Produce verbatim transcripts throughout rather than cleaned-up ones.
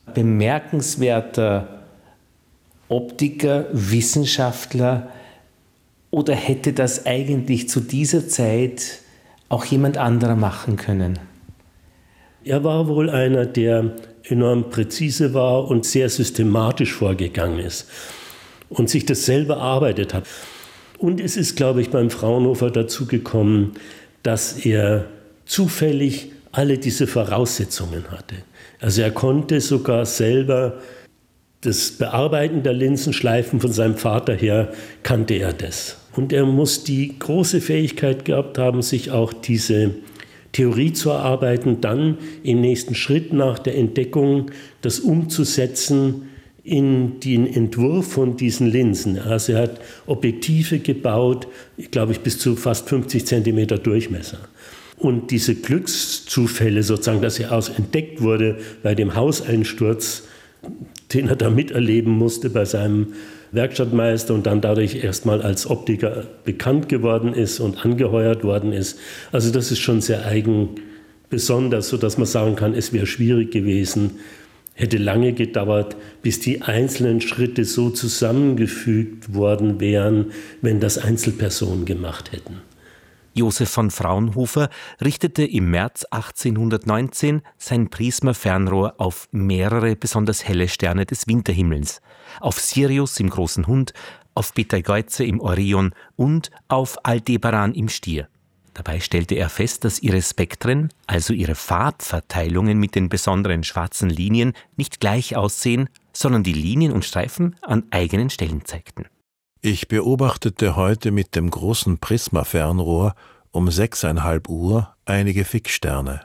bemerkenswerter Optiker, Wissenschaftler, oder hätte das eigentlich zu dieser Zeit auch jemand anderer machen können? Er war wohl einer, der enorm präzise war und sehr systematisch vorgegangen ist und sich das selber erarbeitet hat. Und es ist, glaube ich, beim Fraunhofer dazu gekommen, dass er zufällig alle diese Voraussetzungen hatte. Also er konnte sogar selber das Bearbeiten der Linsenschleifen von seinem Vater her, kannte er das. Und er muss die große Fähigkeit gehabt haben, sich auch diese Theorie zu erarbeiten, dann im nächsten Schritt nach der Entdeckung das umzusetzen in den Entwurf von diesen Linsen. Also er hat Objektive gebaut, glaube ich, bis zu fast fünfzig Zentimeter Durchmesser. Und diese Glückszufälle sozusagen, dass er aus entdeckt wurde bei dem Hauseinsturz, den er da miterleben musste bei seinem Werkstattmeister und dann dadurch erstmal als Optiker bekannt geworden ist und angeheuert worden ist. Also das ist schon sehr eigen besonders, sodass man sagen kann, es wäre schwierig gewesen, hätte lange gedauert, bis die einzelnen Schritte so zusammengefügt worden wären, wenn das Einzelpersonen gemacht hätten. Josef von Fraunhofer richtete im März achtzehnhundertneunzehn sein Prisma-Fernrohr auf mehrere besonders helle Sterne des Winterhimmels, auf Sirius im Großen Hund, auf Betelgeuse im Orion und auf Aldebaran im Stier. Dabei stellte er fest, dass ihre Spektren, also ihre Farbverteilungen mit den besonderen schwarzen Linien, nicht gleich aussehen, sondern die Linien und Streifen an eigenen Stellen zeigten. Ich beobachtete heute mit dem großen Prisma-Fernrohr um sechseinhalb Uhr einige Fixsterne.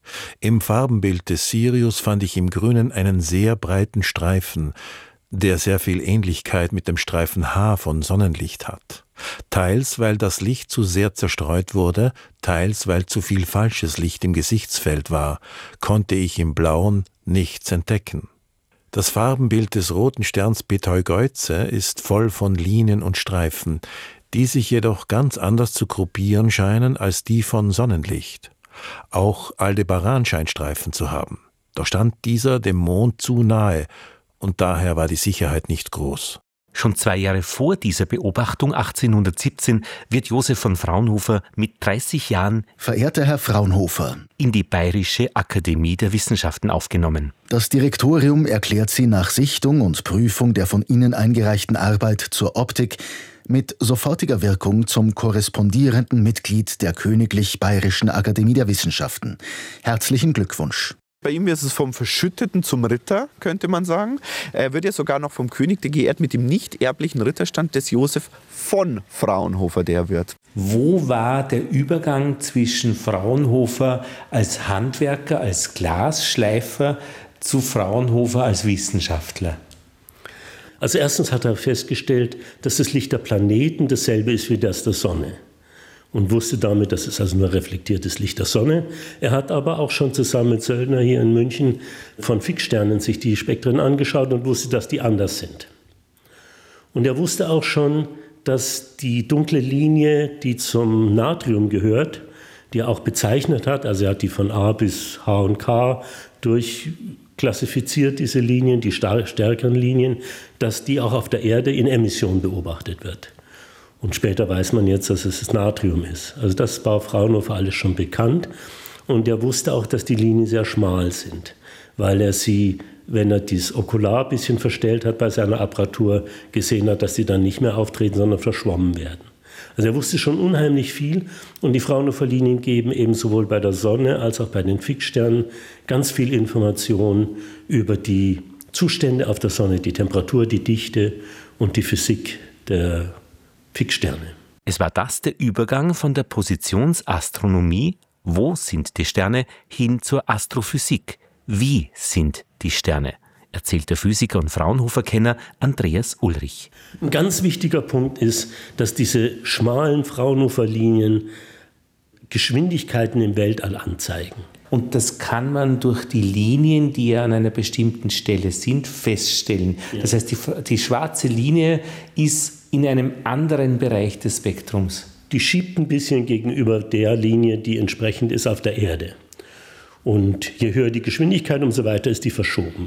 Im Farbenbild des Sirius fand ich im Grünen einen sehr breiten Streifen, der sehr viel Ähnlichkeit mit dem Streifen H von Sonnenlicht hat. Teils, weil das Licht zu sehr zerstreut wurde, teils, weil zu viel falsches Licht im Gesichtsfeld war, konnte ich im Blauen nichts entdecken. Das Farbenbild des roten Sterns Betelgeuse ist voll von Linien und Streifen, die sich jedoch ganz anders zu gruppieren scheinen als die von Sonnenlicht. Auch Aldebaran scheint Streifen zu haben. Doch stand dieser dem Mond zu nahe und daher war die Sicherheit nicht groß. Schon zwei Jahre vor dieser Beobachtung, achtzehnhundertsiebzehn, wird Josef von Fraunhofer mit dreißig Jahren, verehrter Herr Fraunhofer, in die Bayerische Akademie der Wissenschaften aufgenommen. Das Direktorium erklärt Sie nach Sichtung und Prüfung der von Ihnen eingereichten Arbeit zur Optik mit sofortiger Wirkung zum korrespondierenden Mitglied der Königlich Bayerischen Akademie der Wissenschaften. Herzlichen Glückwunsch. Bei ihm ist es vom Verschütteten zum Ritter, könnte man sagen. Er wird ja sogar noch vom König geehrt mit dem nicht erblichen Ritterstand des Josef von Fraunhofer, der wird. Wo war der Übergang zwischen Fraunhofer als Handwerker, als Glasschleifer zu Fraunhofer als Wissenschaftler? Also erstens hat er festgestellt, dass das Licht der Planeten dasselbe ist wie das der Sonne. Und wusste damit, das ist also nur reflektiertes Licht der Sonne. Er hat aber auch schon zusammen mit Söllner hier in München von Fixsternen sich die Spektren angeschaut und wusste, dass die anders sind. Und er wusste auch schon, dass die dunkle Linie, die zum Natrium gehört, die er auch bezeichnet hat, also er hat die von A bis H und K durchklassifiziert, diese Linien, die stärkeren Linien, dass die auch auf der Erde in Emission beobachtet wird. Und später weiß man jetzt, dass es das Natrium ist. Also das war Fraunhofer alles schon bekannt. Und er wusste auch, dass die Linien sehr schmal sind, weil er sie, wenn er dieses Okular ein bisschen verstellt hat bei seiner Apparatur, gesehen hat, dass sie dann nicht mehr auftreten, sondern verschwommen werden. Also er wusste schon unheimlich viel. Und die Fraunhofer-Linien geben eben sowohl bei der Sonne als auch bei den Fixsternen ganz viel Information über die Zustände auf der Sonne, die Temperatur, die Dichte und die Physik der Fixsterne. Es war das der Übergang von der Positionsastronomie, wo sind die Sterne, hin zur Astrophysik. Wie sind die Sterne? Erzählt der Physiker und Fraunhofer-Kenner Andreas Ulrich. Ein ganz wichtiger Punkt ist, dass diese schmalen Fraunhofer-Linien Geschwindigkeiten im Weltall anzeigen. Und das kann man durch die Linien, die ja an einer bestimmten Stelle sind, feststellen. Ja. Das heißt, die, die schwarze Linie ist in einem anderen Bereich des Spektrums. Die schiebt ein bisschen gegenüber der Linie, die entsprechend ist auf der Erde. Und je höher die Geschwindigkeit, umso weiter ist die verschoben.